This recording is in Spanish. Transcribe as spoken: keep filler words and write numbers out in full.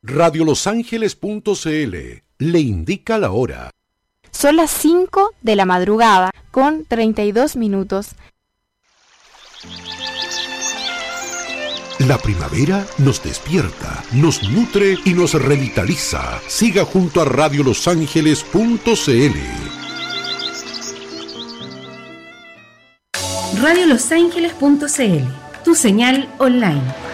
radio los ángeles punto c l le indica la hora. Son las cinco de la madrugada con treinta y dos minutos. La primavera nos despierta, nos nutre y nos revitaliza. Siga junto a radio los ángeles punto c l. radio los ángeles punto c l, tu señal online.